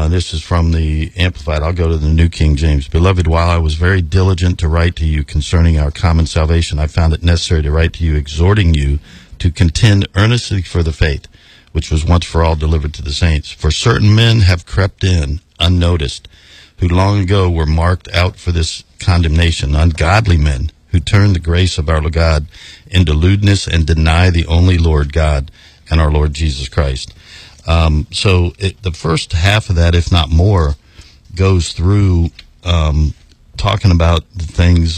This is from the Amplified. I'll go to the New King James. Beloved, while I was very diligent to write to you concerning our common salvation, I found it necessary to write to you, exhorting you to contend earnestly for the faith, which was once for all delivered to the saints. For certain men have crept in, unnoticed, who long ago were marked out for this condemnation, ungodly men, who turn the grace of our God into lewdness and deny the only Lord God and our Lord Jesus Christ. So the first half of that, if not more, goes through talking about the things.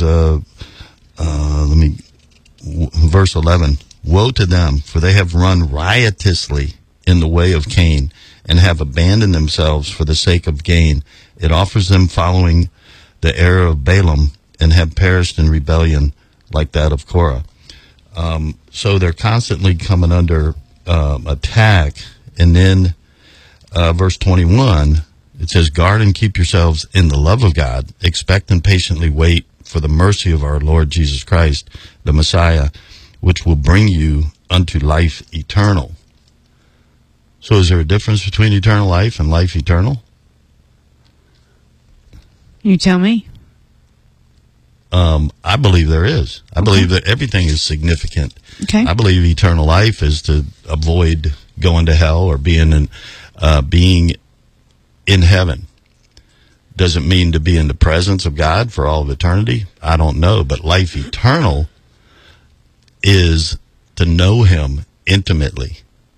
Verse 11. Woe to them, for they have run riotously in the way of Cain, and have abandoned themselves for the sake of gain. It offers them following the error of Balaam, and have perished in rebellion like that of Korah. So they're constantly coming under attack. And then verse 21, it says, guard and keep yourselves in the love of God, expect and patiently wait for the mercy of our Lord Jesus Christ, the Messiah, which will bring you unto life eternal. So is there a difference between eternal life and life eternal? You tell me. I believe there is. I believe that everything is significant. Okay. I believe eternal life is to avoid going to hell or being in heaven. Does it mean to be in the presence of God for all of eternity? I don't know. But life eternal is to know Him intimately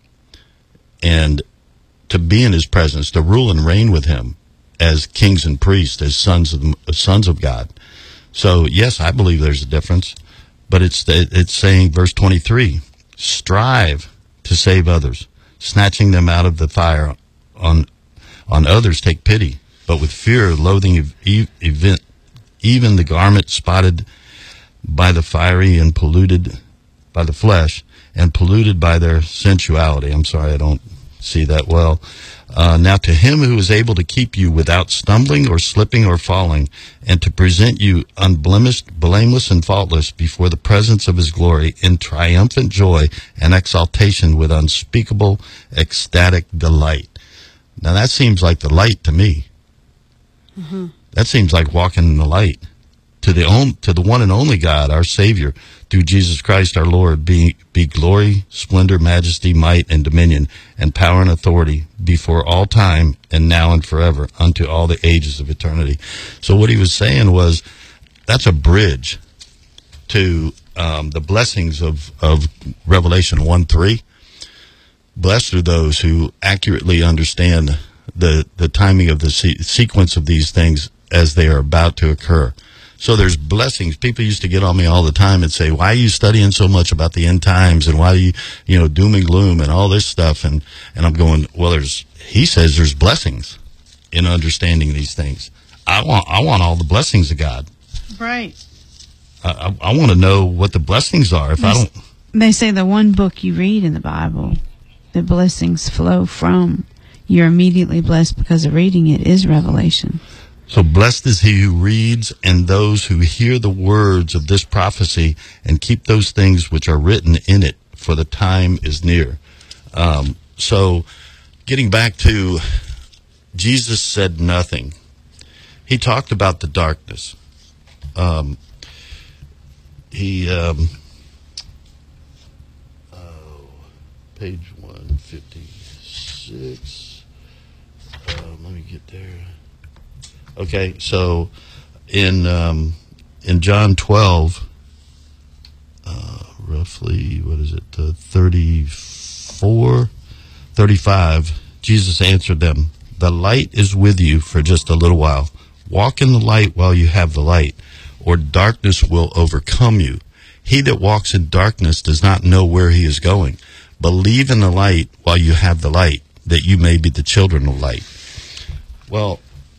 and to be in His presence, to rule and reign with Him as kings and priests, as sons of God. So, yes, I believe there's a difference, but it's saying, verse 23, strive to save others, snatching them out of the fire. On others take pity, but with fear, loathing, even the garment spotted by the fiery and polluted by the flesh and polluted by their sensuality. I'm sorry, I don't see that well. Now to Him who is able to keep you without stumbling or slipping or falling, and to present you unblemished, blameless, and faultless before the presence of His glory in triumphant joy and exaltation with unspeakable, ecstatic delight. Now that seems like the light to me. Mm-hmm. That seems like walking in the light. To the one and only God, our Savior, through Jesus Christ our Lord, be glory, splendor, majesty, might, and dominion, and power and authority before all time, and now and forever, unto all the ages of eternity. So what he was saying was, that's a bridge to the blessings of Revelation 1:3. Blessed are those who accurately understand the timing of the sequence of these things as they are about to occur. So there's blessings. People used to get on me all the time and say, why are you studying so much about the end times, and why do you doom and gloom and all this stuff? And I'm going, well, he says there's blessings in understanding these things. I want all the blessings of God. Right. I want to know what the blessings are. They say the one book you read in the Bible, the blessings flow from, you're immediately blessed because of reading it, is Revelation. So blessed is he who reads and those who hear the words of this prophecy and keep those things which are written in it, for the time is near. So getting back to Jesus said nothing. He talked about the darkness. Page 156. Let me get there. Okay, so in John 12, roughly, 35, Jesus answered them, "The light is with you for just a little while. Walk in the light while you have the light, or darkness will overcome you. He that walks in darkness does not know where he is going. Believe in the light while you have the light, that you may be the children of light." Well,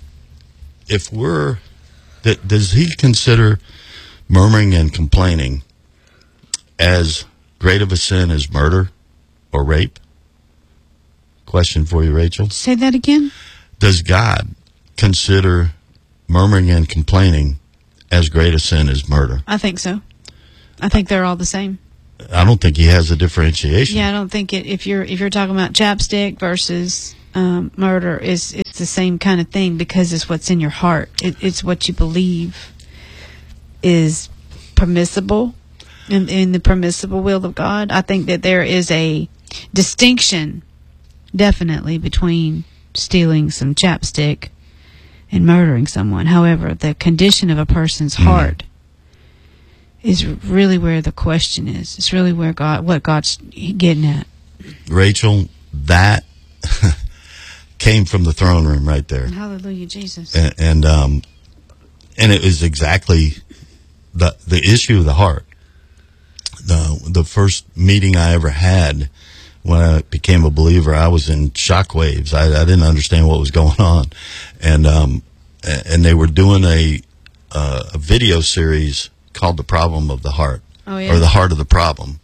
does he consider murmuring and complaining as great of a sin as murder or rape? Question for you, Rachel. Say that again. Does God consider murmuring and complaining as great a sin as murder? I think so. I think they're all the same. I don't think he has a differentiation. Yeah, I don't think if you're talking about chapstick versus murder, it's the same kind of thing, because it's what's in your heart. It's what you believe is permissible in the permissible will of God. I think that there is a distinction, definitely, between stealing some chapstick and murdering someone. However, the condition of a person's heart is really where the question is. It's really where what God's getting at. Rachel, that came from the throne room right there. Hallelujah, Jesus. And it was exactly the issue of the heart. The first meeting I ever had when I became a believer, I was in shockwaves. I didn't understand what was going on, and they were doing a video series called "The Problem of the Heart," or "The Heart of the Problem,"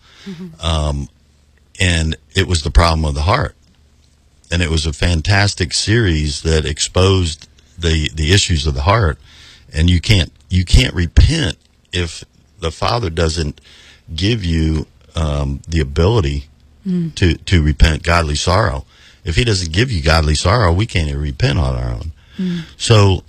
and it was the problem of the heart, and it was a fantastic series that exposed the issues of the heart. And you can't repent if the Father doesn't give you the ability to repent godly sorrow. If He doesn't give you godly sorrow, we can't even repent on our own. So,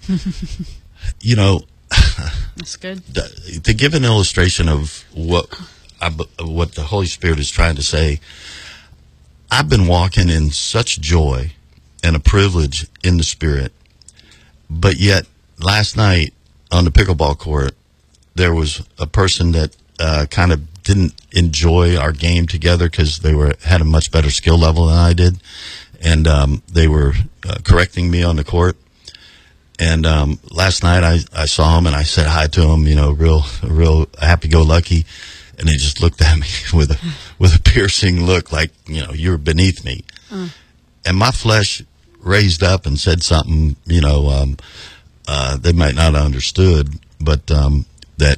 that's good. To give an illustration of what the Holy Spirit is trying to say, I've been walking in such joy and a privilege in the Spirit, but yet last night on the pickleball court, there was a person that kind of didn't enjoy our game together because they had a much better skill level than I did, and they were correcting me on the court. And last night I saw him and I said hi to him, real happy-go-lucky, and he just looked at me with a piercing look, like you're beneath me. And my flesh raised up and said something, they might not have understood, but that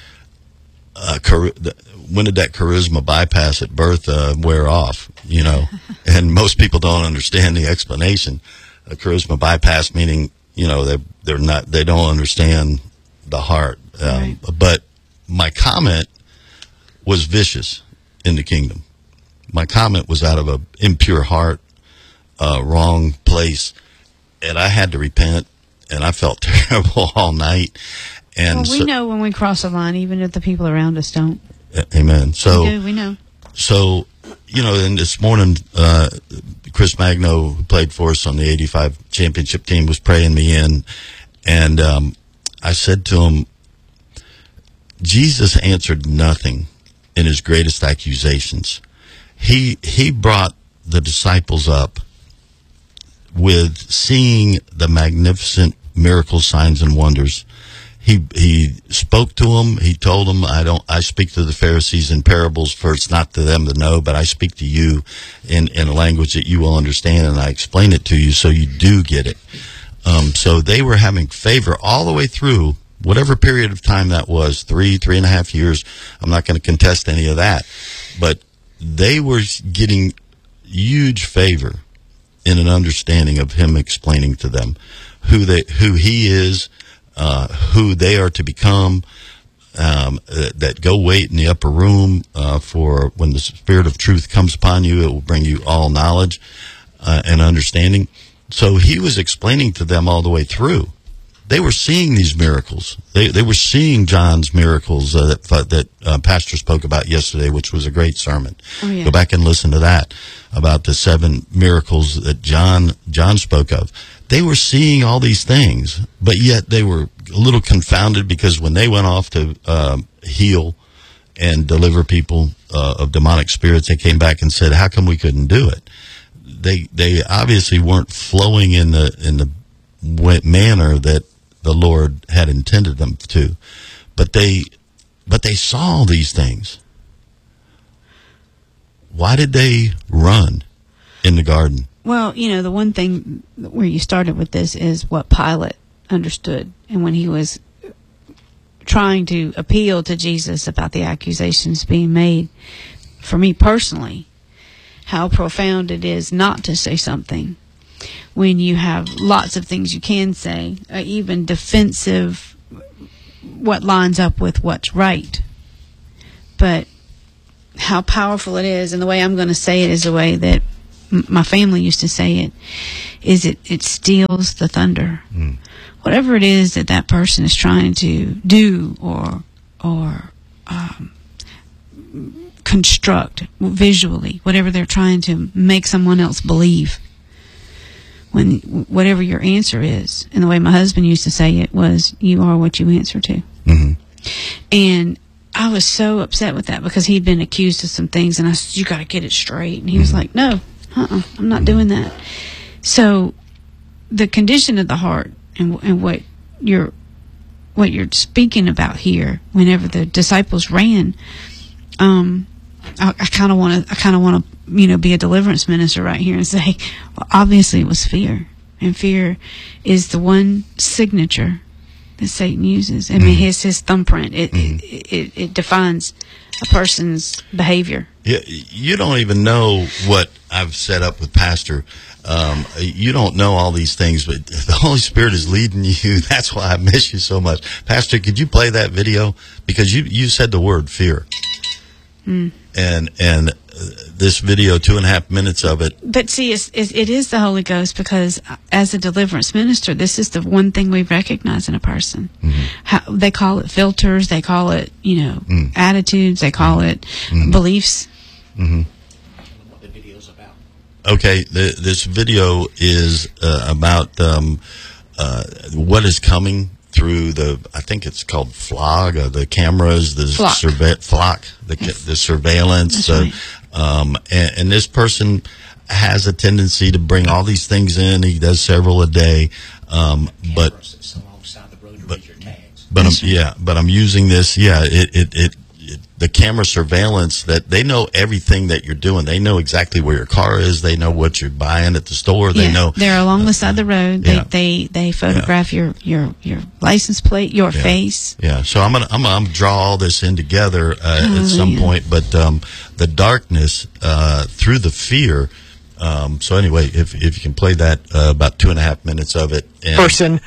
when did that charisma bypass at birth wear off? And most people don't understand the explanation. A charisma bypass meaning they don't understand the heart. Right. But my comment was vicious in the kingdom. My comment was out of an impure heart, wrong place, and I had to repent. And I felt terrible all night. And we know when we cross a line, even if the people around us don't. Amen. So we know. So, and this morning, Chris Magno, who played for us on the 85 championship team, was praying me in. And I said to him, Jesus answered nothing in His greatest accusations. He brought the disciples up with seeing the magnificent miracles, signs, and wonders. He spoke to them. He told them, I speak to the Pharisees in parables, for it's not to them to know, but I speak to you in a language that you will understand, and I explain it to you so you do get it. So they were having favor all the way through, whatever period of time that was, 3.5 years. I'm not going to contest any of that. But they were getting huge favor in an understanding of Him explaining to them who He is, who they are to become, that go wait in the upper room for when the Spirit of truth comes upon you. It will bring you all knowledge and understanding. So He was explaining to them all the way through. They were seeing these miracles. They were seeing John's miracles that Pastor spoke about yesterday, which was a great sermon. Oh, yeah. Go back and listen to that, about the 7 miracles that John spoke of. They were seeing all these things, but yet they were a little confounded, because when they went off to heal and deliver people of demonic spirits, they came back and said, "How come we couldn't do it?" They obviously weren't flowing in the manner that the Lord had intended them to, but they saw these things. Why did they run in the garden? Well, the one thing where you started with this is what Pilate understood, and when he was trying to appeal to Jesus about the accusations being made, for me personally, how profound it is not to say something when you have lots of things you can say, even defensive, what lines up with what's right. But how powerful it is, and the way I'm going to say it is the way that my family used to say it, is it steals the thunder. Whatever it is that person is trying to do or construct visually, whatever they're trying to make someone else believe, when whatever your answer is, and the way my husband used to say it was, you are what you answer to. And I was so upset with that because he'd been accused of some things, and I said, you got to get it straight. And he was like, no, I'm not doing that. So the condition of the heart and what you're speaking about here, whenever the disciples ran, I kind of want to be a deliverance minister right here and say, well, obviously it was fear, and fear is the one signature that Satan uses. I mean, it's his thumbprint. It defines a person's behavior. Yeah, you don't even know what I've set up with Pastor. You don't know all these things, but the Holy Spirit is leading you. That's why I miss you so much. Pastor, could you play that video? Because you said the word fear. And this video, 2.5 minutes of it. But see, it is the Holy Ghost, because as a deliverance minister, this is the one thing we recognize in a person. They call it filters. They call it, attitudes. They call it beliefs. What the video's about. Okay, this video is about what is coming through I think it's called FLOG, the cameras, the surveillance. Right. And this person has a tendency to bring all these things in. He does several a day. But alongside the road to read your tags. But I'm using this. Yeah, the camera surveillance, that they know everything that you're doing. They know exactly where your car is. They know what you're buying at the store. They know they're along the side of the road. They photograph your license plate, your face. Yeah. So I'm gonna draw all this in together at some point. But the darkness through the fear. So anyway, if you can play that about 2.5 minutes of it. Person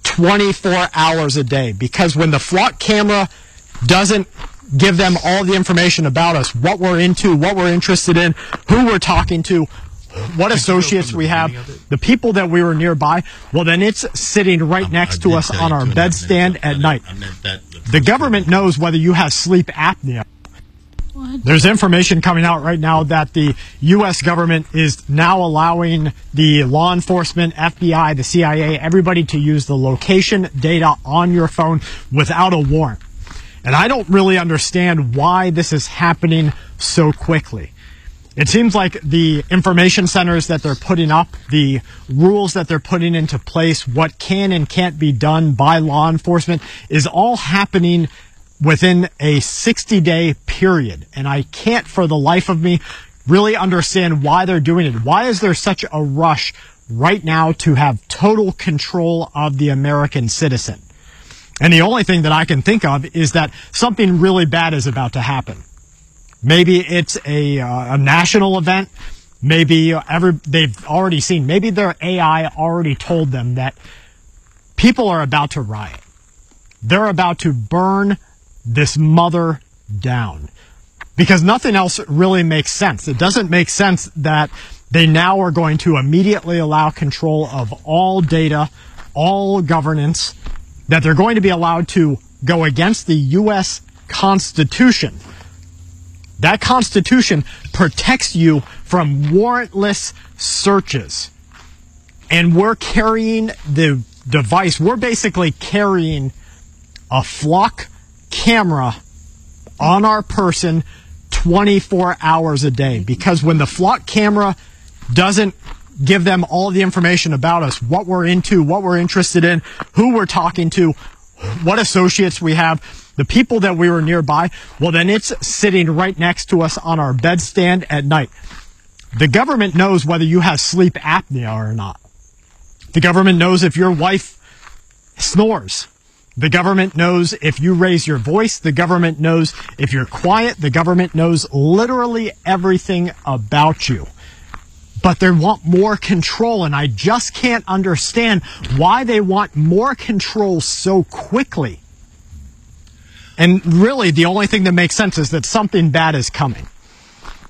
24 hours a day, because when the flock camera doesn't give them all the information about us, what we're into, what we're interested in, who we're talking to, what associates we have, the people that we were nearby, well, then it's sitting right next to us on our bedstand at night. The government knows whether you have sleep apnea. There's information coming out right now that the U.S. government is now allowing the law enforcement, FBI, the CIA, everybody to use the location data on your phone without a warrant. And I don't really understand why this is happening so quickly. It seems like the information centers that they're putting up, the rules that they're putting into place, what can and can't be done by law enforcement is all happening within a 60-day period. And I can't for the life of me really understand why they're doing it. Why is there such a rush right now to have total control of the American citizen? And the only thing that I can think of is that something really bad is about to happen. Maybe it's a national event. Maybe they've already seen. Maybe their AI already told them that people are about to riot. They're about to burn this mother down. Because nothing else really makes sense. It doesn't make sense that they now are going to immediately allow control of all data, all governance, that they're going to be allowed to go against the U.S. Constitution. That Constitution protects you from warrantless searches. And we're carrying the device. We're basically carrying a flock camera on our person 24 hours a day. Because when the flock camera doesn't give them all the information about us, what we're into, what we're interested in, who we're talking to, what associates we have, the people that we were nearby, well, then it's sitting right next to us on our bedstand at night. The government knows whether you have sleep apnea or not. The government knows if your wife snores. The government knows if you raise your voice. The government knows if you're quiet. The government knows literally everything about you. But they want more control, and I just can't understand why they want more control so quickly. And really, the only thing that makes sense is that something bad is coming.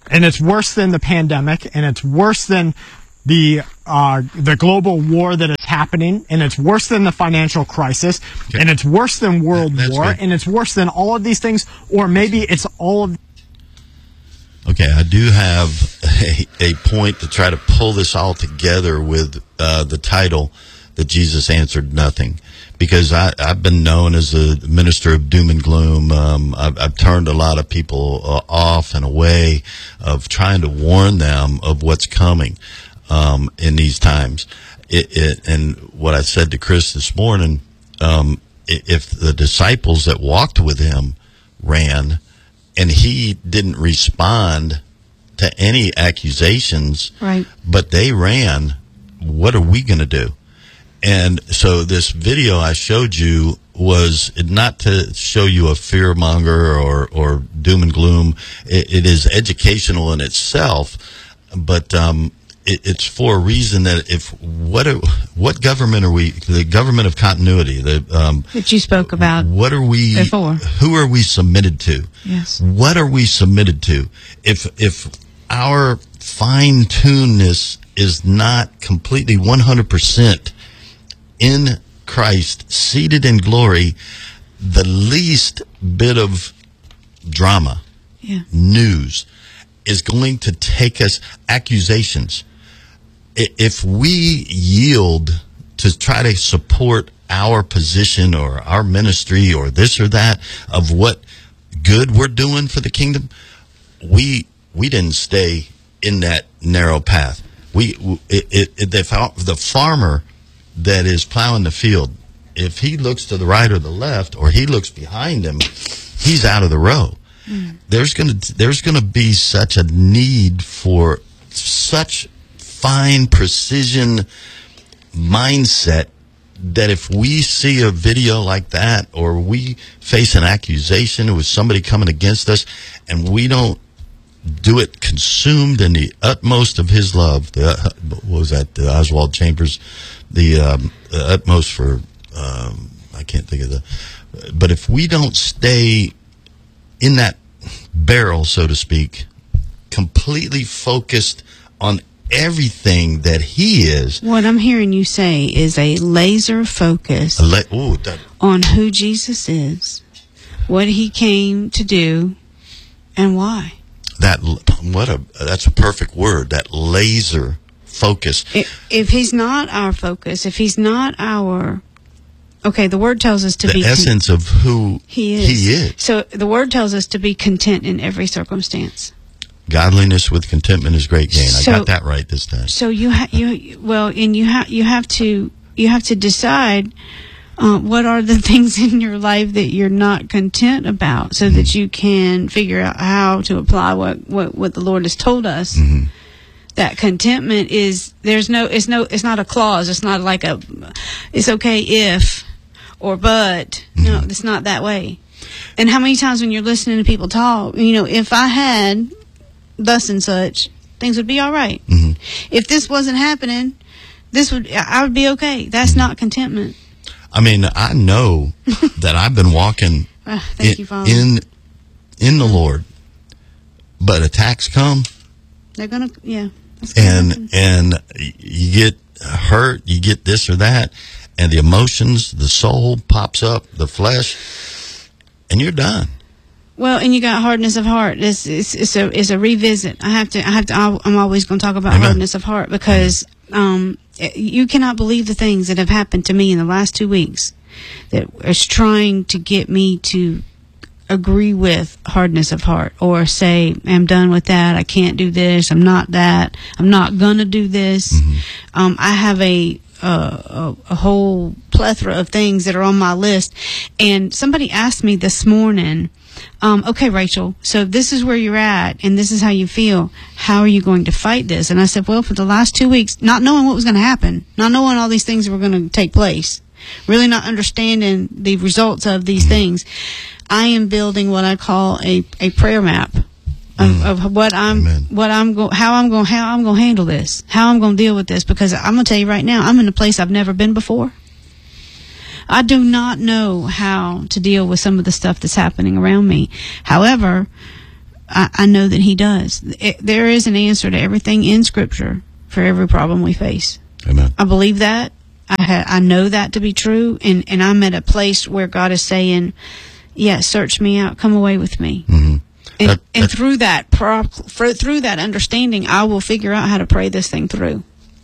and it's worse than the pandemic, and it's worse than the global war that is happening, and it's worse than the financial crisis, and it's worse than World War, right. and it's worse than all of these things, or maybe it's all of. Okay, I do have a point to try to pull this all together with the title that Jesus answered nothing. Because I've been known as a minister of doom and gloom. I've turned a lot of people off and away of trying to warn them of what's coming in these times. And what I said to Chris this morning, if the disciples that walked with him ran and he didn't respond to any accusations, Right. but they ran, what are we going to do? And so this video I showed you was not to show you a fear monger or doom and gloom. It is educational in itself, but it's for a reason that what government are we? The government of continuity. That you spoke about. What are we? Before. Who are we submitted to? Yes. What are we submitted to? If our fine-tunedness is not completely 100% in Christ, seated in glory, the least bit of drama, news, is going to take us, accusations. If we yield to try to support our position or our ministry or this or that of what good we're doing for the kingdom, we didn't stay in that narrow path. The farmer that is plowing the field, if he looks to the right or the left, or he looks behind him, he's out of the row. There's gonna be such a need for such fine precision mindset that if we see a video like that, or we face an accusation with somebody coming against us, and we don't do it consumed in the utmost of his love, what was that, the Oswald Chambers, the utmost for, I can't think of but if we don't stay in that barrel, so to speak, completely focused on everything that he is. What I'm hearing you say is a laser focus on who Jesus is, what he came to do, and why. That's a perfect word, that laser focus. If he's not our focus, if he's not our... Okay, the word tells us to be... The essence of who he is. So the word tells us to be content in every circumstance. Godliness with contentment is great gain. I got that right this time. So you have to decide what are the things in your life that you're not content about, so that you can figure out how to apply what the Lord has told us. Mm-hmm. That contentment is it's not a clause. It's not like it's okay if or but. No, it's not that way. And how many times when you're listening to people talk, if I had thus and such, things would be all right. Mm-hmm. If this wasn't happening, I would be okay. That's not contentment. I mean, I know that I've been walking thank you, Father. in the Lord, but attacks come. They're gonna, that's gonna happen. And you get hurt, you get this or that, and the emotions, the soul pops up, the flesh, and you're done. Well, and you got hardness of heart. It's a revisit. I'm always going to talk about Amen. Hardness of heart, because you cannot believe the things that have happened to me in the last 2 weeks that is trying to get me to agree with hardness of heart, or say, I'm done with that. I can't do this. I'm not that. I'm not going to do this. Mm-hmm. I have a whole plethora of things that are on my list. And somebody asked me this morning, okay, Rachel, so this is where you're at and this is how you feel. How are you going to fight this? And I said, well, for the last 2 weeks, not knowing what was going to happen, not knowing all these things were going to take place, really not understanding the results of these things, I am building what I call a prayer map of how I'm going to handle this, how I'm going to deal with this, because I'm going to tell you right now, I'm in a place I've never been before. I do not know how to deal with some of the stuff that's happening around me. However, I know that He does. There is an answer to everything in Scripture for every problem we face. Amen. I believe that. I know that to be true, and I'm at a place where God is saying, "Yeah, search me out, come away with me." Mm-hmm. And through that through that understanding, I will figure out how to pray this thing through.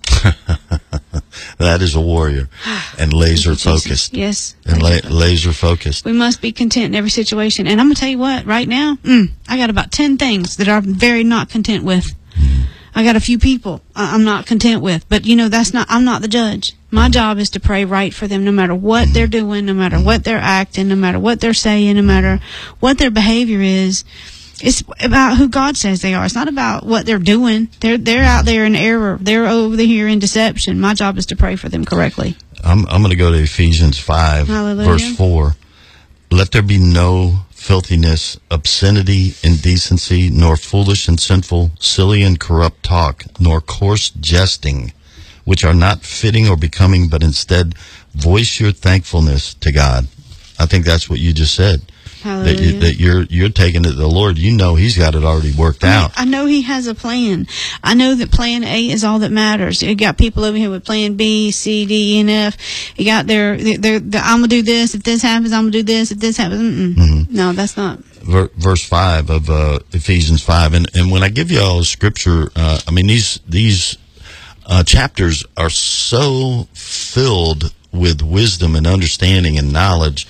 That is a warrior and laser focused. Yes. And laser focused. We must be content in every situation. And I'm going to tell you what, right now, I got about 10 things that I'm very not content with. I got a few people I'm not content with. But, I'm not the judge. My job is to pray right for them no matter what they're doing, no matter what they're acting, no matter what they're saying, no matter what their behavior is. It's about who God says they are. It's not about what they're doing. They're out there in error. They're over here in deception. My job is to pray for them correctly. I'm going to go to Ephesians 5, Hallelujah. verse 4. Let there be no filthiness, obscenity, indecency, nor foolish and sinful, silly and corrupt talk, nor coarse jesting, which are not fitting or becoming, but instead voice your thankfulness to God. I think that's what you just said. Hallelujah. That you're taking it to the Lord. You know He's got it already worked out. I know He has a plan. I know that plan A is all that matters. You got people over here with plan B, C, D, and F. You got their I'm gonna do this if this happens. I'm gonna do this if this happens. No, that's not. Verse 5 of Ephesians 5, and when I give you all Scripture, these chapters are so filled with wisdom and understanding and knowledge.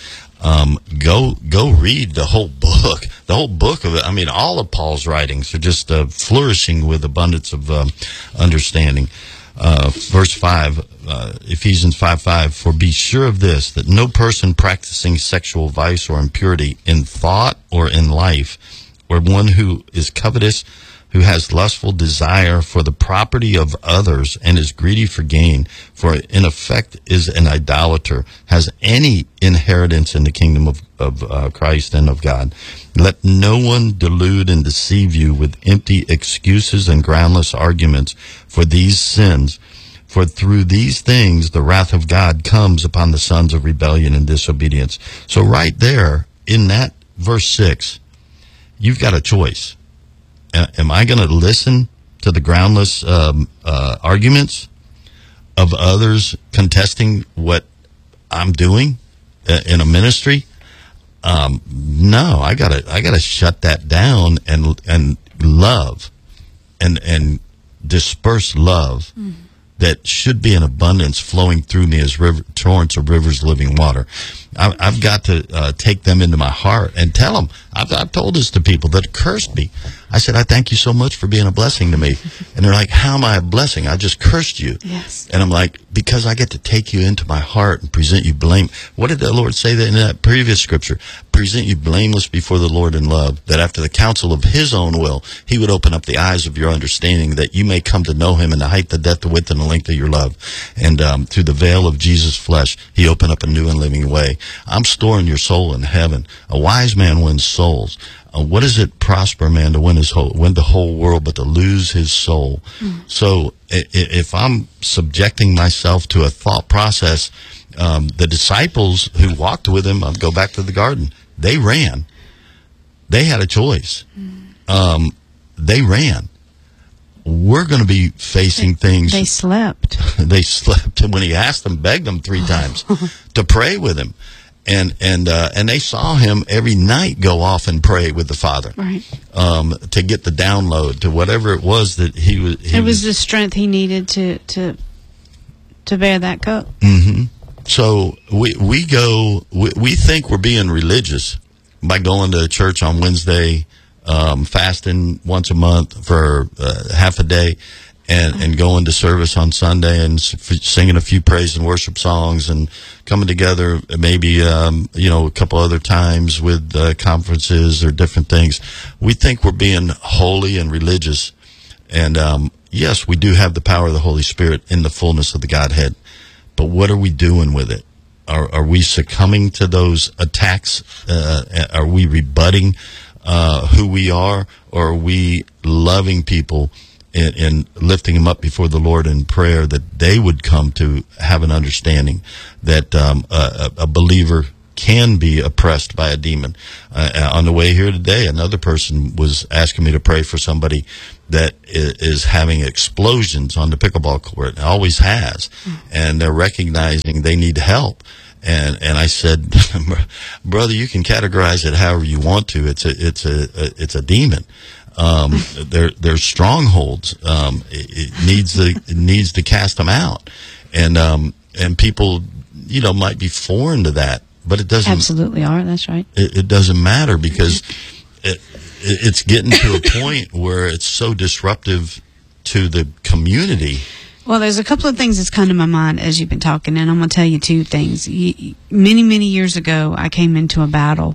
Go read the whole book. The whole book of it. All of Paul's writings are just flourishing with abundance of understanding. Verse 5, Ephesians 5:5. For be sure of this, that no person practicing sexual vice or impurity in thought or in life, or one who is covetous, who has lustful desire for the property of others and is greedy for gain, for in effect is an idolater, has any inheritance in the kingdom of Christ and of God. Let no one delude and deceive you with empty excuses and groundless arguments for these sins. For through these things the wrath of God comes upon the sons of rebellion and disobedience. So right there in that verse 6, you've got a choice. Am I going to listen to the groundless arguments of others contesting what I'm doing in a ministry? No, I gotta shut that down and love and disperse love that should be in abundance flowing through me as torrents of rivers of living water. I've got to take them into my heart and tell them. I've told this to people that cursed me. I said, I thank you so much for being a blessing to me. And they're like, how am I a blessing? I just cursed you. Yes. And I'm like, because I get to take you into my heart and present you blame. What did the Lord say that in that previous scripture? Present you blameless before the Lord in love, that after the counsel of His own will, He would open up the eyes of your understanding, that you may come to know Him in the height, the depth, the width, and the length of your love. And through the veil of Jesus' flesh, He opened up a new and living way. I'm storing your soul in heaven. A wise man wins souls. What does it prosper a man to win the whole world, but to lose his soul? So if I'm subjecting myself to a thought process, the disciples who walked with Him, I'll go back to the garden. They ran. They had a choice. They ran. We're going to be facing things. They slept. They slept. And when He asked them, begged them 3 times to pray with Him. And they saw Him every night go off and pray with the Father, right? To get the download to whatever it was that he was. It was the strength he needed to bear that cup. Mm-hmm. So we think we're being religious by going to church on Wednesday, fasting once a month for half a day. And going to service on Sunday and singing a few praise and worship songs and coming together maybe, a couple other times with conferences or different things. We think we're being holy and religious. And, yes, we do have the power of the Holy Spirit in the fullness of the Godhead. But what are we doing with it? Are we succumbing to those attacks? Are we rebutting who we are? Or are we loving people and lifting them up before the Lord in prayer, that they would come to have an understanding that a believer can be oppressed by a demon. On the way here today, another person was asking me to pray for somebody that is having explosions on the pickleball court. It always has. And they're recognizing they need help. And I said, brother, you can categorize it however you want to. It's a demon. There's strongholds. It needs to cast them out. And people, might be foreign to that, but it doesn't. Absolutely are. That's right. It doesn't matter, because it's getting to a point where it's so disruptive to the community. Well, there's a couple of things that's come to my mind as you've been talking, and I'm going to tell you two things. Many, many years ago, I came into a battle,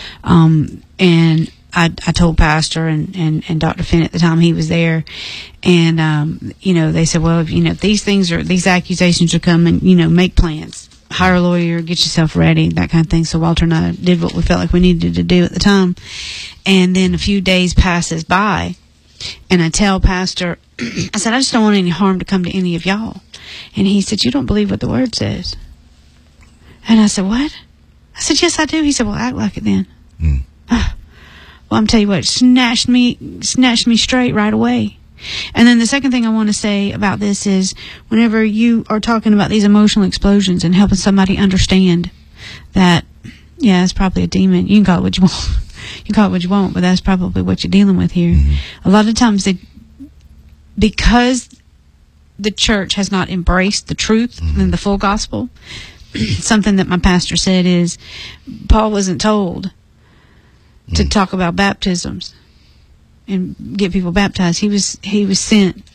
and I told Pastor and Dr. Finn at the time he was there, and they said, well, if these accusations are coming, make plans, hire a lawyer, get yourself ready, that kind of thing. So Walter and I did what we felt like we needed to do at the time, and then a few days passes by, and I tell Pastor, I said, I just don't want any harm to come to any of y'all. And he said, you don't believe what the Word says. And I said, what? I said, yes, I do. He said, well, act like it then. Well, I'm telling you what, snatched me straight right away. And then the second thing I want to say about this is, whenever you are talking about these emotional explosions and helping somebody understand that, yeah, it's probably a demon. You can call it what you want. You can call it what you want, but that's probably what you're dealing with here. A lot of times because the church has not embraced the truth and the full gospel, something that my pastor said is, Paul wasn't told to talk about baptisms and get people baptized. He was sent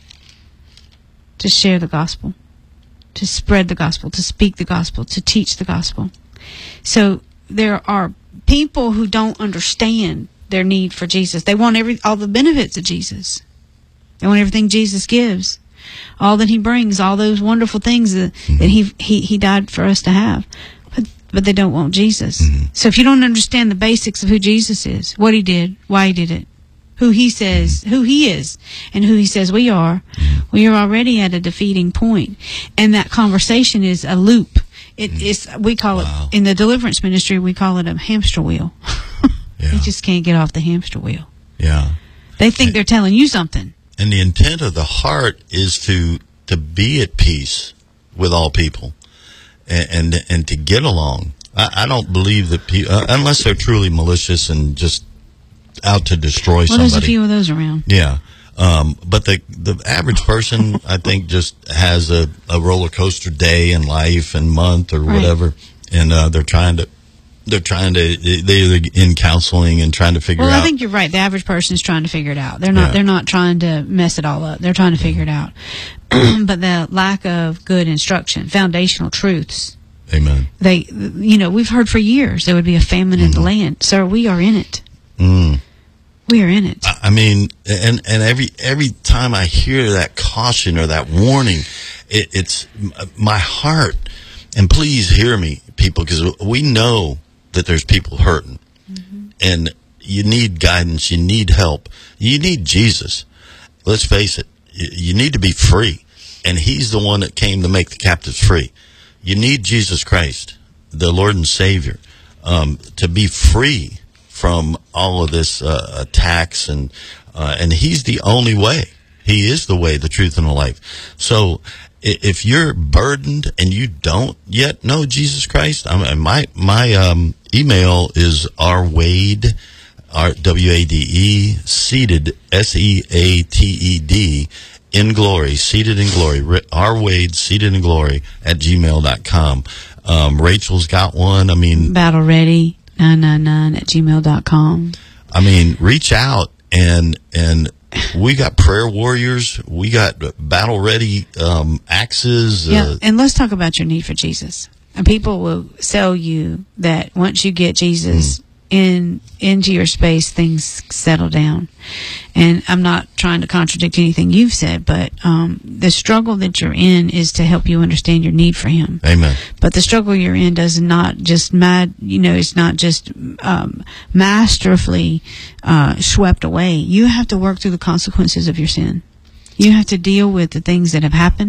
to share the gospel, to spread the gospel, to speak the gospel, to teach the gospel. So there are people who don't understand their need for Jesus. They want all the benefits of Jesus. They want everything Jesus gives, all that he brings, all those wonderful things that he died for us to have. But they don't want Jesus. So if you don't understand the basics of who Jesus is, what he did, why he did it, who he says, who he is, and who he says we are already at a defeating point. And that conversation is a loop. We call it, in the deliverance ministry, we call it a hamster wheel. They just can't get off the hamster wheel. Yeah. They think they're telling you something. And the intent of the heart is to be at peace with all people and to get along. I don't believe that people, unless they're truly malicious and just out to destroy somebody. There's a few of those around. Yeah. But the average person, I think, just has a roller coaster day in life and month or whatever, and they're either in counseling and trying to figure out. Well, I think you're right. The average person is trying to figure it out. They're not trying to mess it all up. They're trying to figure it out. But the lack of good instruction, foundational truths. Amen. We've heard for years there would be a famine in the land. Sir, we are in it. We are in it. I mean, and every time I hear that caution or that warning, it's my heart. And please hear me, people, because we know that there's people hurting, and you need guidance, you need help, you need Jesus. Let's face it, you need to be free, and he's the one that came to make the captives free. You need Jesus Christ, the Lord and Savior, to be free from all of this attacks, and he's the only way. He is the way, the truth, and the life. So if you're burdened and you don't yet know Jesus Christ, my email is rwade, WADE, seated, SEATED, in glory, seated in glory, rwade, seated in glory, @gmail.com. Rachel's got one. I mean, Battle Ready 999 @gmail.com. I mean, reach out, and we got prayer warriors. We got battle ready axes. And let's talk about your need for Jesus. And people will sell you that once you get Jesus into your space, things settle down. And I'm not trying to contradict anything you've said, but the struggle that you're in is to help you understand your need for him. Amen. But the struggle you're in does not just it's not just masterfully swept away. You have to work through the consequences of your sin. You have to deal with the things that have happened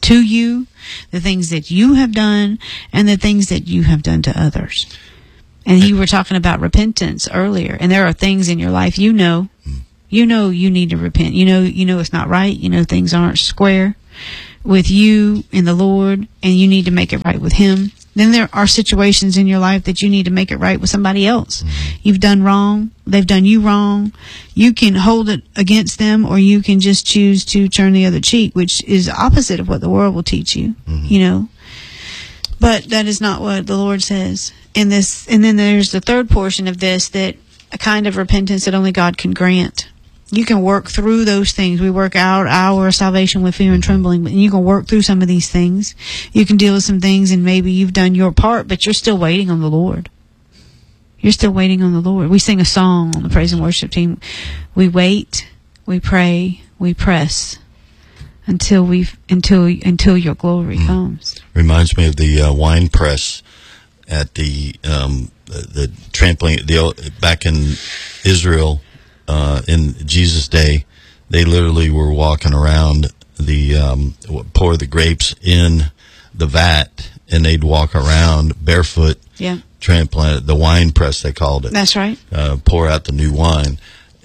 to you, the things that you have done, and the things that you have done to others. And you were talking about repentance earlier, and there are things in your life you know you need to repent. You know it's not right. You know things aren't square with you and the Lord, and you need to make it right with Him. Then there are situations in your life that you need to make it right with somebody else. You've done wrong. They've done you wrong. You can hold it against them, or you can just choose to turn the other cheek, which is opposite of what the world will teach you, you know. But that is not what the Lord says. And then there's the third portion of this, that a kind of repentance that only God can grant. You can work through those things. We work out our salvation with fear and trembling, but you can work through some of these things. You can deal with some things, and maybe you've done your part, but you're still waiting on the Lord. You're still waiting on the Lord. We sing a song on the praise and worship team. We wait, we pray, we press until your glory comes. Reminds me of the wine press at the trampoline back in Israel. In Jesus' day, they literally were walking around pour the grapes in the vat, and they'd walk around barefoot, trampling the wine press, they called it. That's right. Pour out the new wine.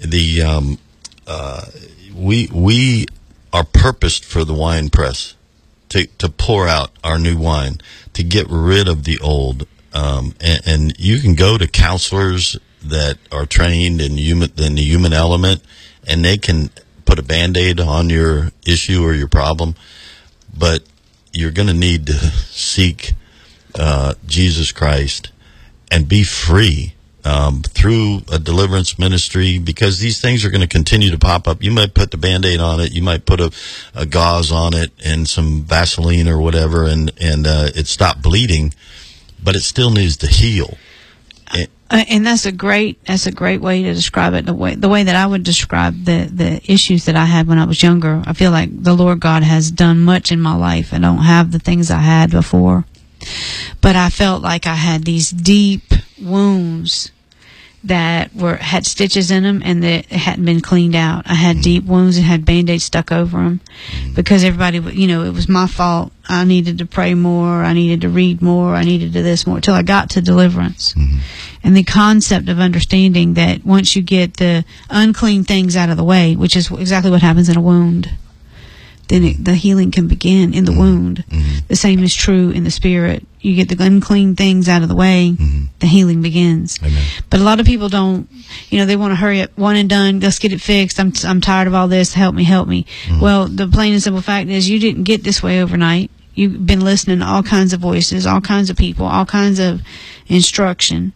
We are purposed for the wine press to pour out our new wine, to get rid of the old. And you can go to counselors that are trained in the human element, and they can put a Band-Aid on your issue or your problem, but you're going to need to seek Jesus Christ and be free through a deliverance ministry, because these things are going to continue to pop up. You might put the Band-Aid on it, you might put a gauze on it and some Vaseline or whatever, and it stopped bleeding, but it still needs to heal. And that's a great way to describe it. The way that I would describe the issues that I had when I was younger. I feel like the Lord God has done much in my life. I don't have the things I had before, but I felt like I had these deep wounds that had stitches in them, and that hadn't been cleaned out. I had deep wounds and had Band-Aids stuck over them, because everybody, it was my fault. I needed to pray more. I needed to read more. I needed to this more, till I got to deliverance. And the concept of understanding that once you get the unclean things out of the way, which is exactly what happens in a wound, then the healing can begin in the wound. The same is true in the spirit. You get the unclean things out of the way, the healing begins. Amen. But a lot of people don't, they want to hurry up, one and done, let's get it fixed. I'm tired of all this, help me. Well, the plain and simple fact is, you didn't get this way overnight. You've been listening to all kinds of voices, all kinds of people, all kinds of instruction.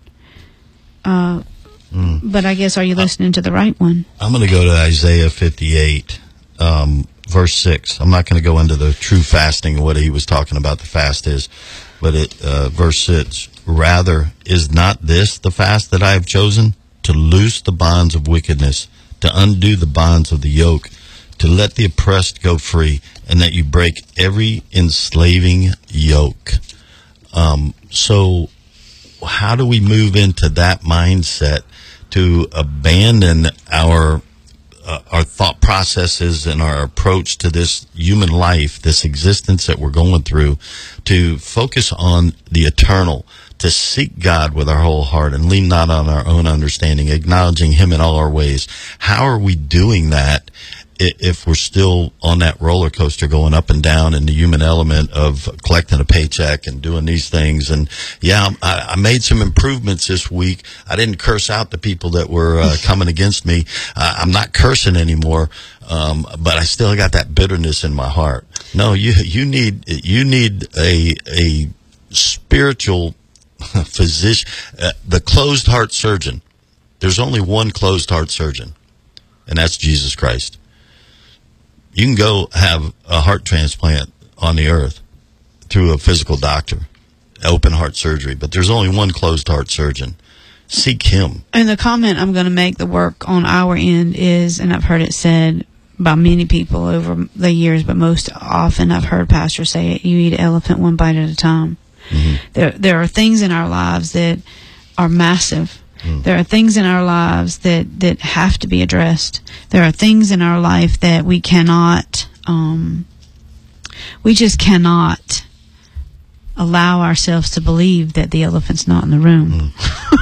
But I guess, are you listening to the right one? I'm going to go to Isaiah 58, verse 6. I'm not going to go into the true fasting and what he was talking about the fast is, but verse 6, rather, is not this the fast that I have chosen? To loose the bonds of wickedness, to undo the bonds of the yoke, to let the oppressed go free, and that you break every enslaving yoke. So how do we move into that mindset to abandon our thought processes and our approach to this human life, this existence that we're going through, to focus on the eternal, to seek God with our whole heart and lean not on our own understanding, acknowledging Him in all our ways? How are we doing that if we're still on that roller coaster going up and down in the human element of collecting a paycheck and doing these things? And I made some improvements this week. I didn't curse out the people that were coming against me. I'm not cursing anymore, but I still got that bitterness in my heart. No, you need a spiritual physician, the closed heart surgeon. There's only one closed heart surgeon, and that's Jesus Christ. You can go have a heart transplant on the earth through a physical doctor, open heart surgery, but there's only one closed heart surgeon. Seek Him. And the comment I'm going to make, the work on our end is, and I've heard it said by many people over the years, but most often I've heard pastors say it, you eat an elephant one bite at a time. There are things in our lives that are massive. There are things in our lives that have to be addressed. There are things in our life that we cannot We just cannot allow ourselves to believe that the elephant's not in the room.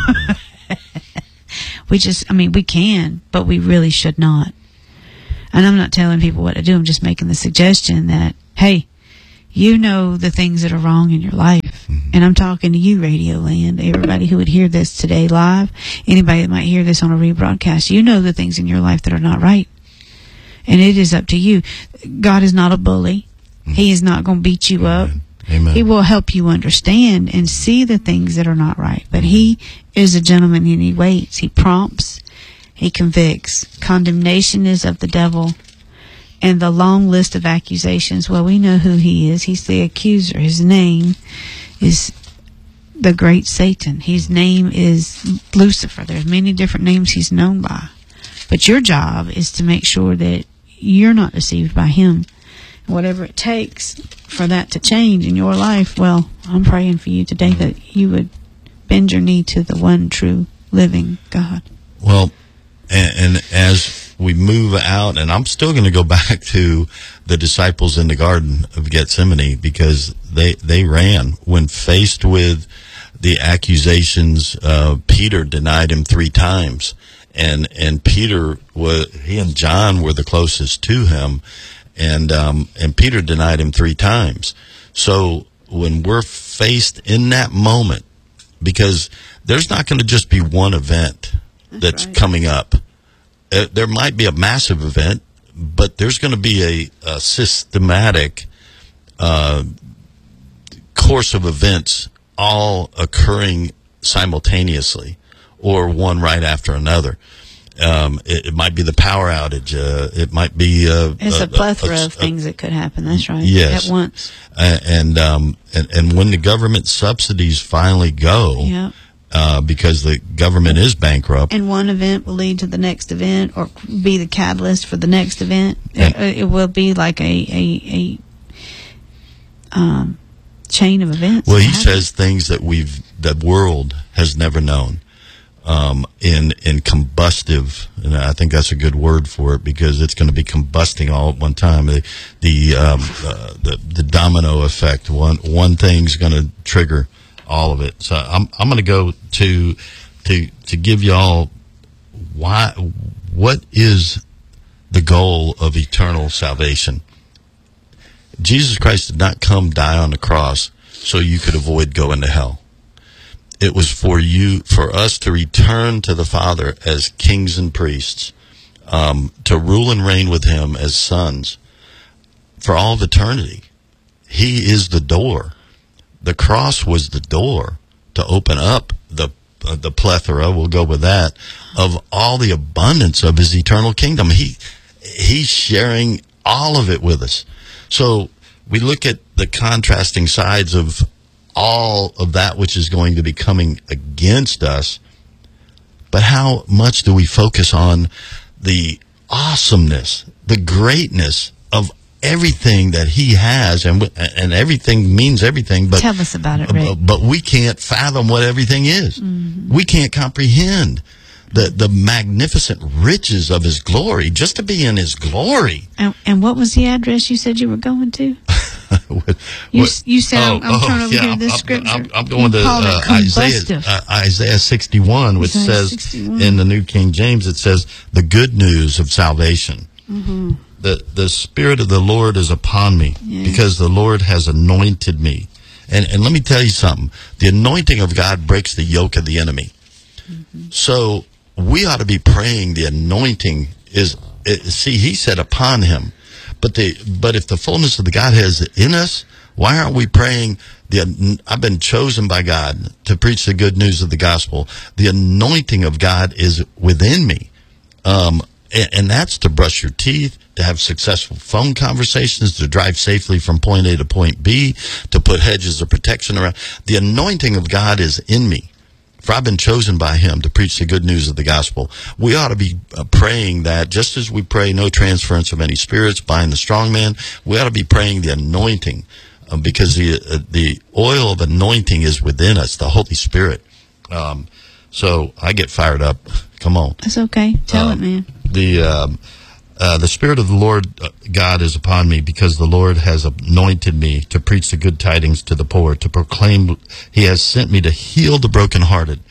We can, but we really should not. And I'm not telling people what to do. I'm just making the suggestion that, hey, you know the things that are wrong in your life. And I'm talking to you, Radio Land, everybody who would hear this today live, anybody that might hear this on a rebroadcast. You know the things in your life that are not right. And it is up to you. God is not a bully. He is not going to beat you up. Amen. He will help you understand and see the things that are not right. But he is a gentleman and he waits. He prompts. He convicts. Condemnation is of the devil. And the long list of accusations, well, we know who he is. He's the accuser. His name is the great Satan. His name is Lucifer. There's many different names he's known by. But your job is to make sure that you're not deceived by him. Whatever it takes for that to change in your life, well, I'm praying for you today that you would bend your knee to the one true living God. Well, and as we move out, and I'm still going to go back to the disciples in the Garden of Gethsemane, because they ran when faced with the accusations. Peter denied him 3 times, and Peter he and John were the closest to him, and Peter denied him 3 times. So when we're faced in that moment, because there's not going to just be one event that's right. coming up. There might be a massive event, but there's going to be a systematic course of events all occurring simultaneously, or one right after another. It might be the power outage. It might be It's a plethora of things that could happen. That's right. Yes. At once. And when the government subsidies finally go, Yep. Because the government is bankrupt. And one event will lead to the next event, or be the catalyst for the next event. It will be like a chain of events. Well, he says things that the world has never known. In combustive, and I think that's a good word for it, because it's going to be combusting all at one time. The domino effect. One thing's going to trigger all of it. So I'm going to go to give y'all what is the goal of eternal salvation. Jesus Christ did not come die on the cross so you could avoid going to hell. It was for us to return to the Father as kings and priests, to rule and reign with him as sons for all of eternity. He is the door. The cross was the door to open up the plethora, we'll go with that, of all the abundance of his eternal kingdom. He's sharing all of it with us. So we look at the contrasting sides of all of that which is going to be coming against us, but how much do we focus on the awesomeness, the greatness of everything that he has, and everything means everything. But tell us about it, Rick. But we can't fathom what everything is. Mm-hmm. We can't comprehend the magnificent riches of his glory. Just to be in his glory. And what was the address you said you were going to? You said I'm trying to read this scripture. I'm going to Isaiah 61, which says 61. In the New King James, it says the good news of salvation. Mm-hmm. The Spirit of the Lord is upon me, because the Lord has anointed me. And let me tell you something. The anointing of God breaks the yoke of the enemy. Mm-hmm. So we ought to be praying the anointing is. See, he said upon him. But if the fullness of the Godhead is in us, why aren't we praying? I've been chosen by God to preach the good news of the gospel. The anointing of God is within me. And that's to brush your teeth, to have successful phone conversations, to drive safely from point A to point B, to put hedges of protection around. The anointing of God is in me, for I've been chosen by him to preach the good news of the gospel. We ought to be praying that, just as we pray no transference of any spirits, bind the strong man, we ought to be praying the anointing, because the oil of anointing is within us, the Holy Spirit. So I get fired up. Come on. That's okay. Tell it, man. The Spirit of the Lord God is upon me, because the Lord has anointed me to preach the good tidings to the poor, to proclaim. He has sent me to heal the brokenhearted.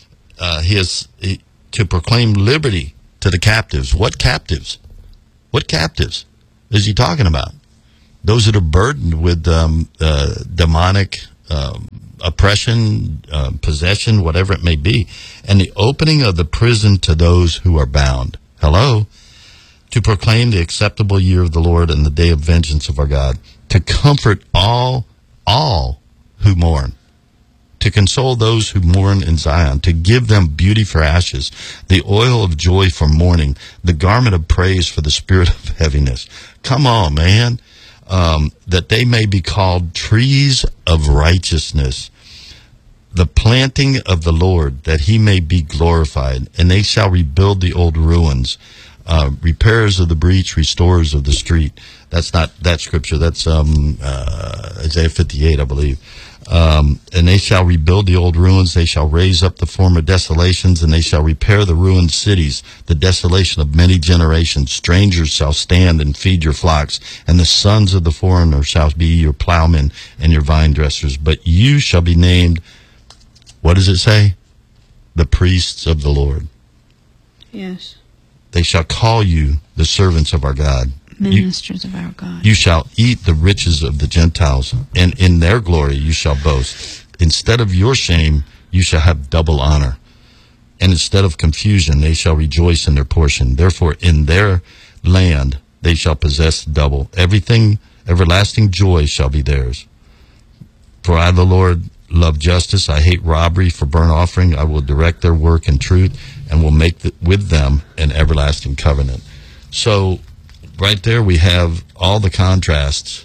To proclaim liberty to the captives. What captives? What captives is he talking about? Those that are burdened with demonic oppression, possession, whatever it may be. And the opening of the prison to those who are bound. Hello? To proclaim the acceptable year of the Lord and the day of vengeance of our God. To comfort all who mourn. To console those who mourn in Zion, to give them beauty for ashes, the oil of joy for mourning, the garment of praise for the spirit of heaviness. Come on, man. That they may be called trees of righteousness, the planting of the Lord, that he may be glorified. And they shall rebuild the old ruins, repairers of the breach, restorers of the street. That's not that scripture. That's Isaiah 58, I believe. And they shall rebuild the old ruins, they shall raise up the former desolations, and they shall repair the ruined cities, the desolation of many generations. Strangers shall stand and feed your flocks, and the sons of the foreigner shall be your plowmen and your vine dressers. But you shall be named, what does it say? The priests of the Lord. Yes. They shall call you the servants of our God. Ministers of our God. You shall eat the riches of the Gentiles, and in their glory you shall boast. Instead of your shame, you shall have double honor. And instead of confusion, they shall rejoice in their portion. Therefore, in their land they shall possess double. Everything, everlasting joy shall be theirs. For I, the Lord, love justice. I hate robbery. For burnt offering, I will direct their work in truth, and will make with them an everlasting covenant. So, right there we have all the contrasts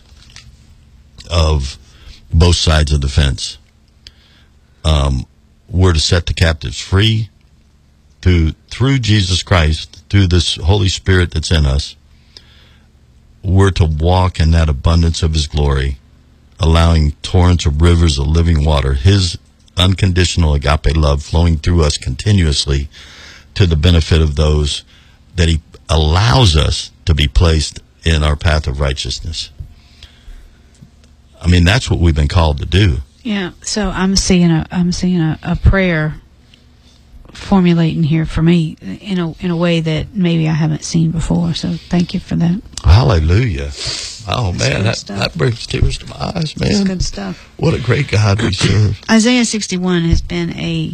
of both sides of the fence. We're to set the captives free through Jesus Christ, through this Holy Spirit that's in us. We're to walk in that abundance of his glory, allowing torrents of rivers of living water, his unconditional agape love flowing through us continuously to the benefit of those that he allows us to be placed in our path of righteousness. I mean, that's what we've been called to do. Yeah. So I'm seeing a prayer formulating here for me in a way that maybe I haven't seen before. So thank you for that. Hallelujah. Oh, man, That's that brings tears to my eyes, man. That's good stuff. What a great God we serve. Isaiah 61 has been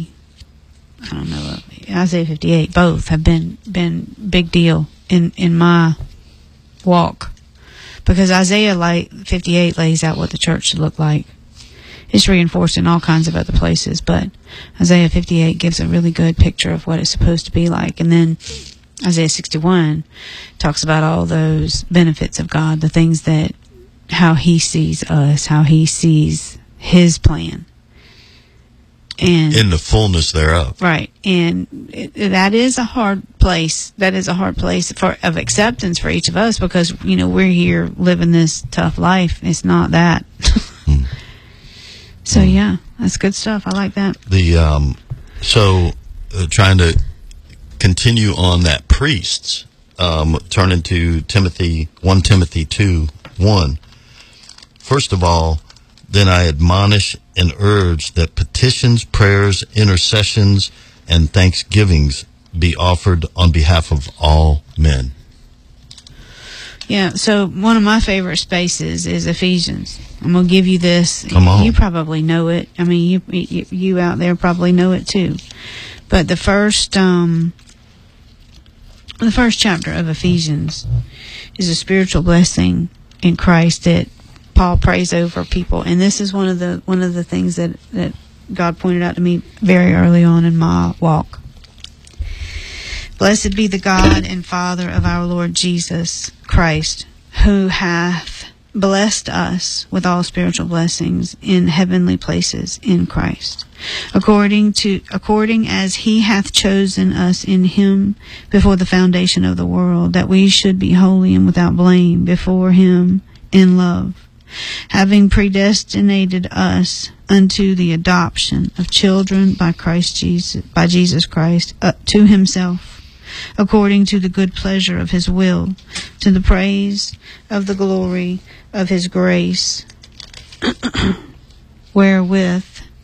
Isaiah 58, both have been big deal in my walk, because Isaiah 58 lays out what the church should look like. It's reinforced in all kinds of other places, but Isaiah 58 gives a really good picture of what it's supposed to be like. And then Isaiah 61 talks about all those benefits of God, the things that, how he sees us, how he sees his plan. And in the fullness thereof. Right. And that is a hard place. That is a hard place of acceptance for each of us, because, we're here living this tough life. It's not that. So, yeah, that's good stuff. I like that. Trying to continue on that priests, turn into 1 Timothy 2:1. First of all, then I admonish and urge that petitions, prayers, intercessions, and thanksgivings be offered on behalf of all men. Yeah, so one of my favorite spaces is Ephesians. I'm going to give you this. Come on. You probably know it. I mean, you out there probably know it too. But the first chapter of Ephesians is a spiritual blessing in Christ that Paul prays over people, and this is one of the things that God pointed out to me very early on in my walk. Blessed be the God and Father of our Lord Jesus Christ, who hath blessed us with all spiritual blessings in heavenly places in Christ, according as he hath chosen us in him before the foundation of the world, that we should be holy and without blame before him in love, having predestinated us unto the adoption of children by Jesus Christ to himself, according to the good pleasure of his will, to the praise of the glory of his grace, wherein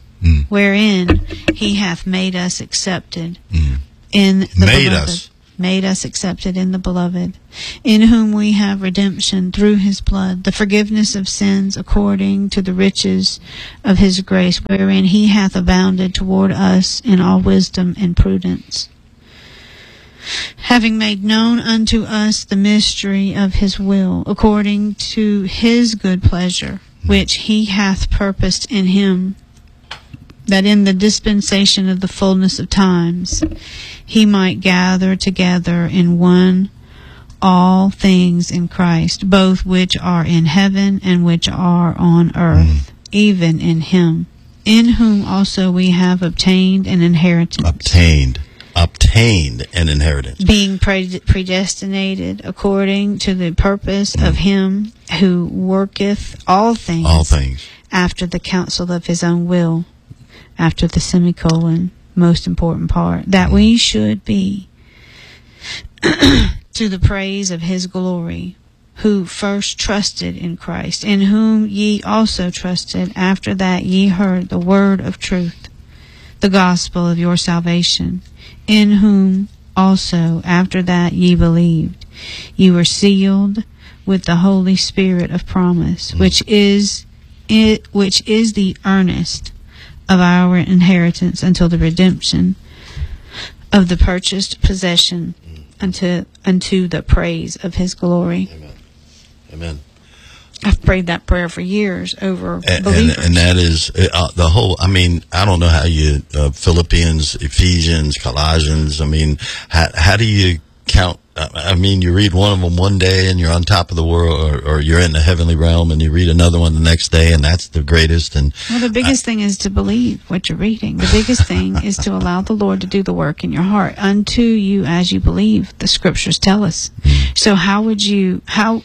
he hath made us accepted in the beloved. Made us accepted in the beloved, in whom we have redemption through his blood, the forgiveness of sins according to the riches of his grace, wherein he hath abounded toward us in all wisdom and prudence, having made known unto us the mystery of his will, according to his good pleasure, which he hath purposed in him, that in the dispensation of the fullness of times he might gather together in one all things in Christ, both which are in heaven and which are on earth, even in him, in whom also we have obtained an inheritance. Obtained an inheritance. Being predestinated according to the purpose of him who worketh all things after the counsel of his own will, after the semicolon, most important part, that we should be to the praise of his glory, who first trusted in Christ, in whom ye also trusted, after that ye heard the word of truth, the gospel of your salvation, in whom also, after that ye believed, ye were sealed with the Holy Spirit of promise, which is the earnest of our inheritance until the redemption of the purchased possession, unto the praise of his glory. Amen. I've prayed that prayer for years over believers. And that is the whole, I mean, I don't know how you, Philippians, Ephesians, Colossians, I mean, how do you count? I mean, you read one of them one day and you're on top of the world, or you're in the heavenly realm, and you read another one the next day, and that's the greatest. And well, the biggest thing is to believe what you're reading. The biggest thing is to allow the Lord to do the work in your heart unto you as you believe. The scriptures tell us. So how would you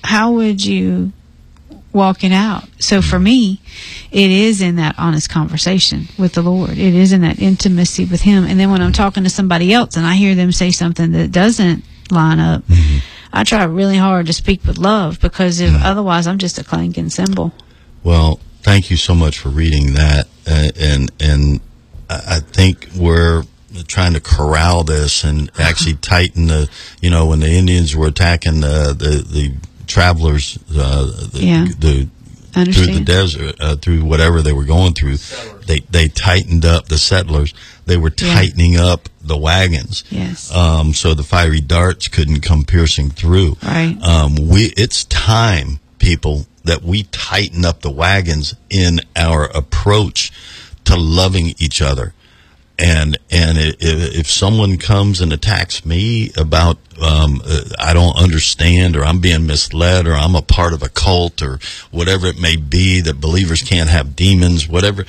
walk it out? So for me, it is in that honest conversation with the Lord. It is in that intimacy with him. And then when I'm talking to somebody else and I hear them say something that doesn't line up, I try really hard to speak with love, because otherwise I'm just a clanking cymbal. Well, thank you so much for reading that. And I think we're trying to corral this and actually tighten the, when the Indians were attacking the travelers, through the desert, through whatever they were going through, they tightened up the settlers. They were tightening up the wagons, so the fiery darts couldn't come piercing through. Right. It's time, people, that we tighten up the wagons in our approach to loving each other. And if someone comes and attacks me about I don't understand, or I'm being misled, or I'm a part of a cult, or whatever it may be, that believers can't have demons, whatever,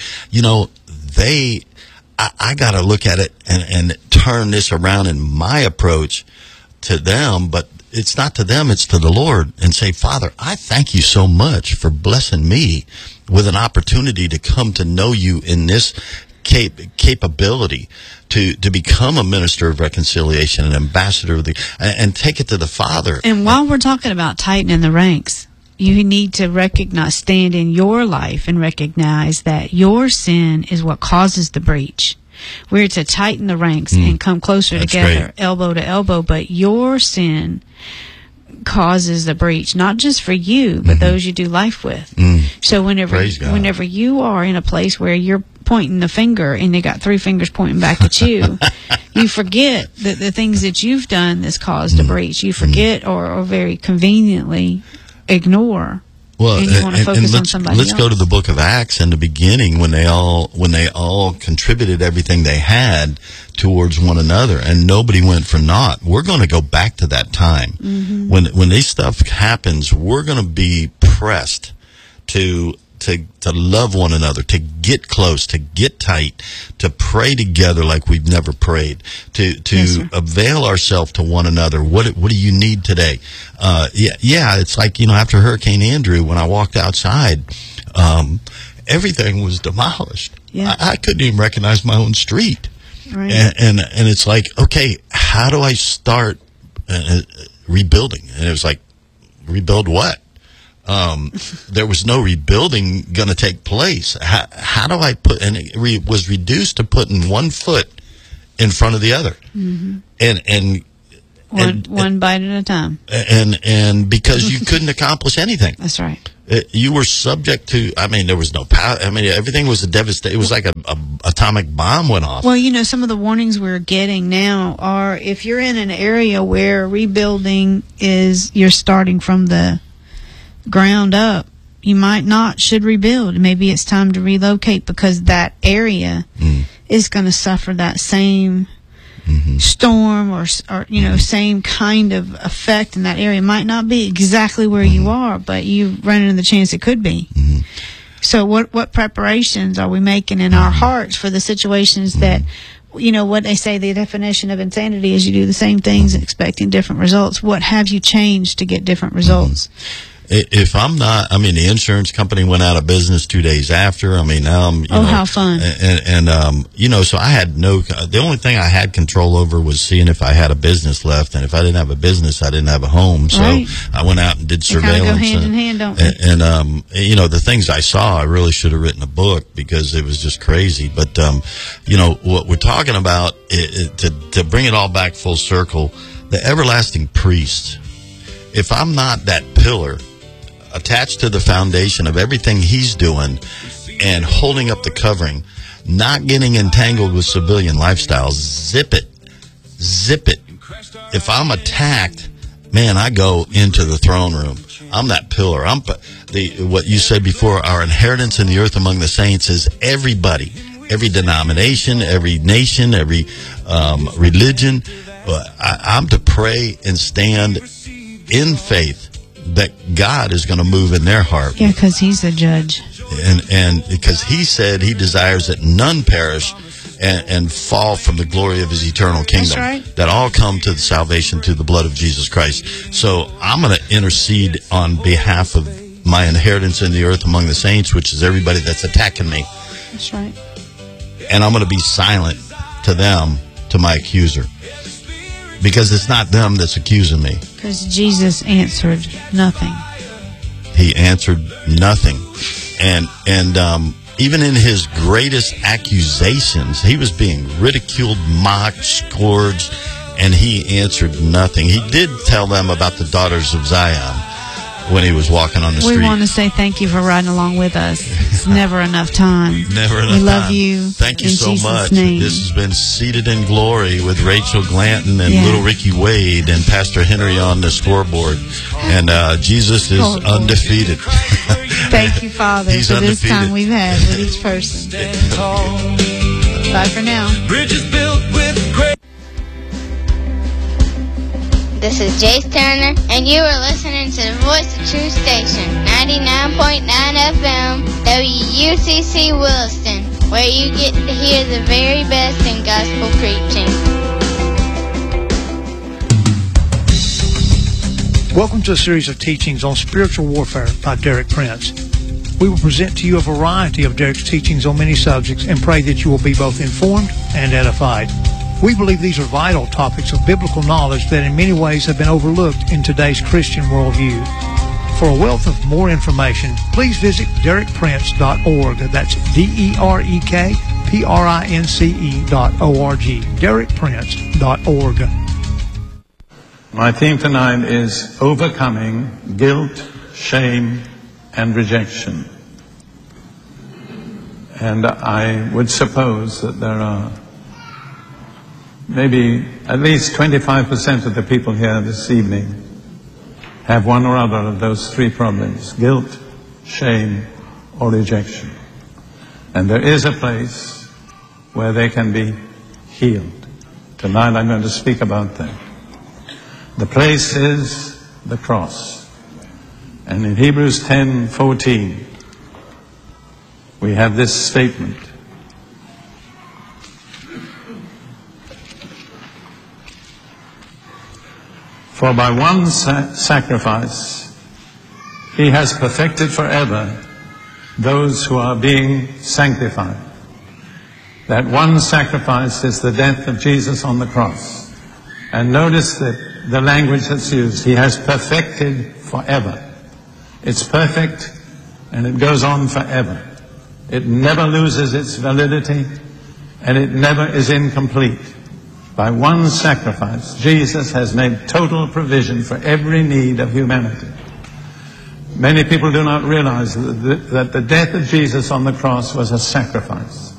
I got to look at it and turn this around in my approach to them. But it's not to them, it's to the Lord, and say, Father, I thank you so much for blessing me with an opportunity to come to know you in this capability to become a minister of reconciliation, an ambassador of and take it to the Father. And while we're talking about tightening the ranks, you need to stand in your life and recognize that your sin is what causes the breach. We're to tighten the ranks and come closer together, elbow to elbow, but your sin causes the breach, not just for you, but those you do life with. So whenever you are in a place where you're pointing the finger and they got three fingers pointing back at you, you forget that the things that you've done that's caused a breach. You forget or very conveniently ignore. Well, and you want to focus on somebody else. Let's go to the book of Acts in the beginning, when they all contributed everything they had towards one another, and nobody went for naught. We're going to go back to that time. When this stuff happens, we're going to be pressed to love one another, to get close, to get tight, to pray together like we've never prayed, to avail ourselves to one another. What do you need today? It's like, after Hurricane Andrew, when I walked outside, everything was demolished. I couldn't even recognize my own street. Right. And it's like, okay, how do I start rebuilding? And it was like, rebuild what? There was no rebuilding going to take place. How do I put? And it was reduced to putting one foot in front of the other, and one bite at a time. And because you couldn't accomplish anything. That's right. You were subject to. I mean, there was no power. I mean, everything was a devastation. It was like a atomic bomb went off. Well, some of the warnings we're getting now are if you're in an area where rebuilding you're starting from the ground up, you should rebuild. Maybe it's time to relocate because that area is going to suffer that same storm or same kind of effect in that area. It might not be exactly where you are, but you run into the chance it could be. So what preparations are we making in our hearts for the situations that, what they say, the definition of insanity is you do the same things expecting different results. What have you changed to get different results? If I'm not, the insurance company went out of business 2 days after. Now I'm, how fun. So I had the only thing I had control over was seeing if I had a business left. And if I didn't have a business, I didn't have a home. So right. I went out and did surveillance. They kind of go hand in hand, don't they? And the things I saw, I really should have written a book because it was just crazy. But, what we're talking about, to bring it all back full circle, the everlasting priest, if I'm not that pillar attached to the foundation of everything he's doing and holding up the covering, not getting entangled with civilian lifestyles, zip it. If I'm attacked, man, I go into the throne room. I'm that pillar. What you said before, our inheritance in the earth among the saints is everybody, every denomination, every nation, every religion. I'm to pray and stand in faith that God is going to move in their heart. Yeah, because he's a judge. And because he said he desires that none perish and fall from the glory of his eternal kingdom. That's right. That all come to the salvation through the blood of Jesus Christ. So I'm going to intercede on behalf of my inheritance in the earth among the saints, which is everybody that's attacking me. That's right. And I'm going to be silent to them, to my accuser. Because it's not them that's accusing me. Because Jesus answered nothing. He answered nothing. And even in his greatest accusations, he was being ridiculed, mocked, scourged, and he answered nothing. He did tell them about the daughters of Zion when he was walking on the street. We want to say thank you for riding along with us. It's never enough time. Never enough time. We love you. Thank you so Jesus' much. name. This has been Seated in Glory with Rachel Glanton and Little Ricky Wade and Pastor Henry on the scoreboard. And Jesus is undefeated. Thank you, Father, He's for undefeated. this time we've had with each person. Bye for now. Bridges built with great. This is Jace Turner, and you are listening to the Voice of Truth Station, 99.9 FM, WUCC Williston, where you get to hear the very best in gospel preaching. Welcome to a series of teachings on spiritual warfare by Derek Prince. We will present to you a variety of Derek's teachings on many subjects and pray that you will be both informed and edified. We believe these are vital topics of biblical knowledge that in many ways have been overlooked in today's Christian worldview. For a wealth of more information, please visit DerekPrince.org. That's DerekPrince.org. DerekPrince.org. My theme tonight is overcoming guilt, shame, and rejection. And I would suppose that there are maybe at least 25% of the people here this evening have one or other of those three problems: guilt, shame, or rejection. And there is a place where they can be healed. Tonight I'm going to speak about that. The place is the cross. And in Hebrews 10:14, we have this statement. For by one sacrifice he has perfected forever those who are being sanctified. That one sacrifice is the death of Jesus on the cross. And notice that the language that's used, he has perfected forever. It's perfect and it goes on forever. It never loses its validity and it never is incomplete. By one sacrifice, Jesus has made total provision for every need of humanity. Many people do not realize that the death of Jesus on the cross was a sacrifice.